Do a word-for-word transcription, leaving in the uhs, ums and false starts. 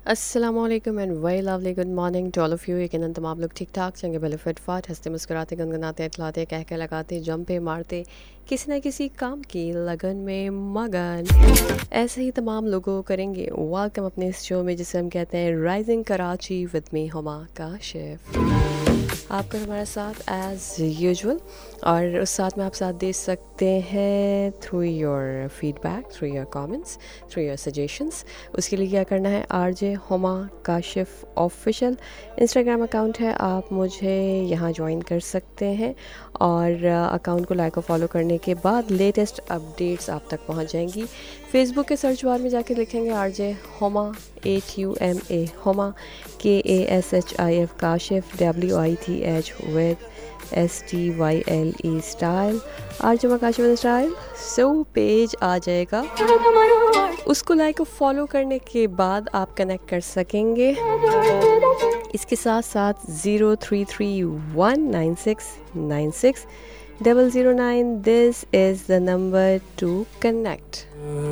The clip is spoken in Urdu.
السلام علیکم and very lovely good morning to all of you. یقیناً تمام لوگ ٹھیک ٹھاک چنگے بھلے فٹ فاٹ ہنستے مسکراتے گنگناتے اٹھلاتے کہہ کے لگاتے جمپے مارتے کسی نہ کسی کام کی لگن میں مگن. ایسے ہی تمام لوگوں کریں گے ویلکم اپنے اس شو میں جسے ہم کہتے ہیں رائزنگ کراچی وتھ می ہما کاشف. آپ کا ہمارا ساتھ ایز یوزول اور اس ساتھ میں آپ ساتھ دے سکتے ہیں through your feed back, through your comments, through your suggestions. اس کے لیے کیا کرنا ہے, آر جے ہما کاشف آفیشیل انسٹاگرام اکاؤنٹ ہے, آپ مجھے یہاں جوائن کر سکتے ہیں اور اکاؤنٹ کو لائک اور فالو کرنے کے بعد لیٹسٹ اپڈیٹس آپ تک پہنچ جائیں گی. فیس بک کے سرچ بار میں جا کے لکھیں گے آر جے ہما ایچ یو ایم اے ہوما کے A S H I F Kashif W I T H with S T Y L E style R J ہما کاشف اسٹائل. سو پیج آ جائے گا, اس کو لائک اور فالو کرنے کے بعد آپ کنیکٹ کر سکیں گے. اس کے ساتھ ساتھ zero three three one nine six nine six double zero nine, this is the number two connect.